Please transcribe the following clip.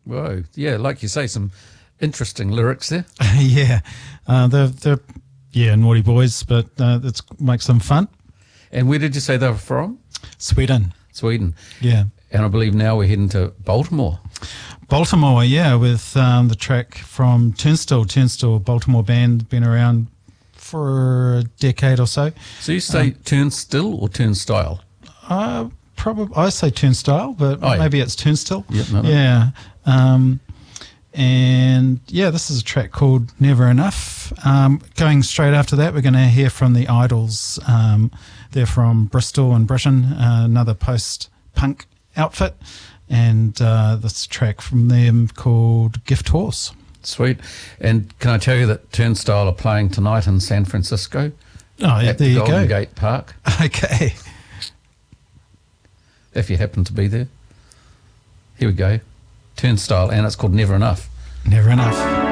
Whoa. Yeah, like you say, some interesting lyrics there. Yeah. They're naughty boys, but it makes them fun. And where did you say they were from? Sweden. Yeah. And I believe now we're heading to Baltimore. Baltimore, yeah, with the track from Turnstile, Baltimore band, been around for a decade or so. So you say Turnstile or Turnstile? Probably I say Turnstile, but maybe it's Turnstile. Yep, no. Yeah. And yeah, this is a track called Never Enough. Going straight after that, we're going to hear from the Idols. They're from Bristol in Britain, another post-punk outfit. And this track from them called Gift Horse. Sweet. And can I tell you that Turnstile are playing tonight in San Francisco? Oh, yeah, there you go. Golden Gate Park. Okay. If you happen to be there. Here we go. Turnstile, and it's called Never Enough. Never Enough.